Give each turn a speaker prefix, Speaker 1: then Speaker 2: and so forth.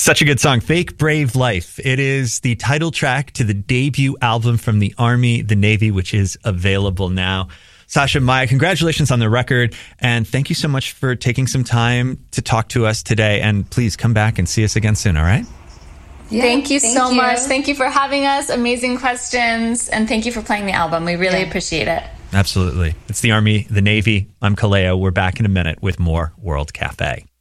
Speaker 1: Such a good song. Fake Brave Life. It is the title track to the debut album from the Army, the Navy, which is available now. Sasha, Maya, congratulations on the record. And thank you so much for taking some time to talk to us today. And please come back and see us again soon, all right?
Speaker 2: Yeah, thank you so much. Thank you for having us. Amazing questions. And thank you for playing the album. We really appreciate it.
Speaker 1: Absolutely. It's the Army, the Navy. I'm Kaleo. We're back in a minute with more World Cafe.